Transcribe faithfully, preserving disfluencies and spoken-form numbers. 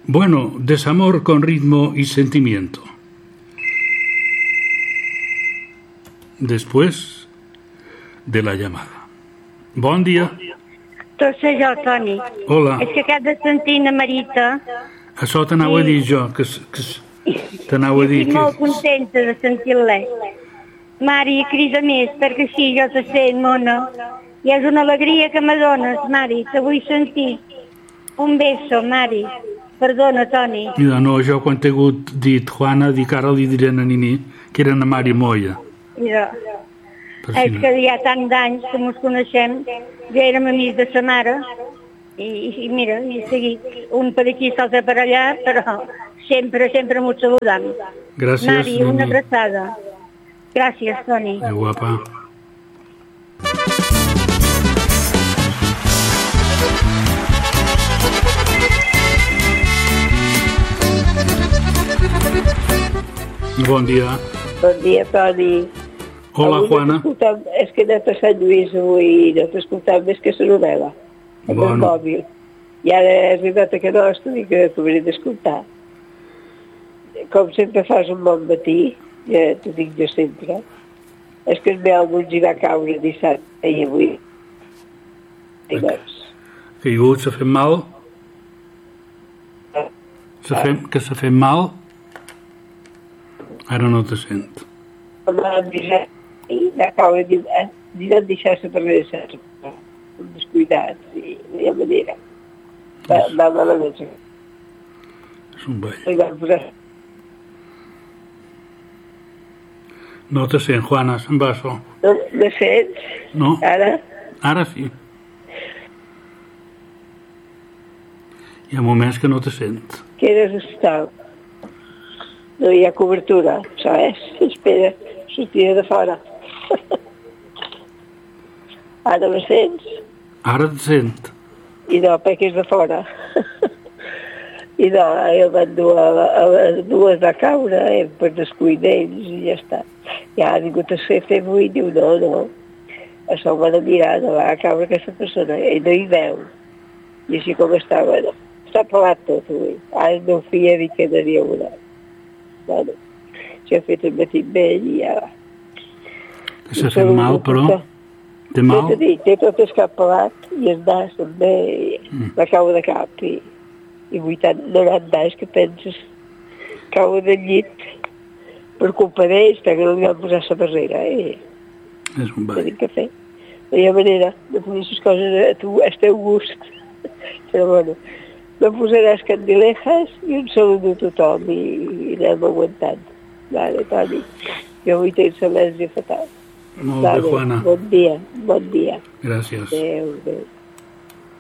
Bueno, desamor con ritmo y sentimiento. Después de la llamada. Bon dia. Tot sé jo, Toni. Hola. És que acabo de sentir na Marita. Això t'anava a dir jo, que, que t'anava a dir estic que... molt contenta de sentir-la. Mari, crida més, perquè així jo te sent, mona. I és una alegria que me dones, Mari, te vull sentir. Un beso, Mari. Perdona, Toni. Mira, no, jo quan t'he hagut dit Juana, dic ara li diré a Nini, que era na Mari Moya. Mira, Per és si no. que hi ha tant d'anys que ens coneixem, ja érem amics de sa mare, i, i mira, i seguit, un per aquí, l'altre per allà, però sempre, sempre m'ho saludam. Gràcies, Mari, una Nini. abraçada. Gràcies, Toni. Eh, guapa. Bon dia. Bon dia, Toni. Hola, Avui Juana. No t'escoltam- és que he anat a Sant Lluís avui i no t'escoltam més que la novel·la, amb el Bueno. mòbil. I ara he arribat a Can Nostra i que t'hauré d'escoltar. Com sempre fas un bon matí, ja t'ho dic jo sempre, és que el meu no ens hi va caure dissabte i avui. Digues. Caigut, s'ha fet mal? S'ha fet, que s'ha fet mal? Ara no te sent. Em van avisar i va caure i li van deixar-se per deixar un descuidat i no hi ha manera. Va, va malament. És un vell. Li van posar. No te sent, Juana, se'n va això. No, no sents? No? Ara? Ara sí. Hi ha moments que no te sent. Quedes estar. No hi ha cobertura, saps? Espera, sortir de fora. Ara me sents? Ara te sent. I no, perquè és de fora. I no, el van dur a, a les dues va caure eh, per descuid d'ells i ja està. Ja ha vingut a ser fer avui i diu no, no. Això ho va de mirar, no va caure aquesta persona. Ell no hi veu. I així com està, bueno, està pelat tot avui. Ara el meu fill ha dit que anaria una. Bueno, ja he fet el matí amb ell i ja va. Que s'ha fet mal, però... Té mal? Té, dir, té tot el cap pelat i el nas també, i Mm. la cau de cap i, i vuitanta, noranta anys que penses cau del llit per culpa d'ells, perquè no li van posar la barrera, eh? És un vell. Tenim que fer. No hi ha manera de fer les coses a tu, al teu gust. Però bueno, no posaràs candilejas i un saludo a tothom i, i anem aguantant. Vale, Toni. Jo avui tinc l'al·lèrgia fatal. Molt bé, Juana. Bon dia, bon dia. Gràcies. Adéu, adéu.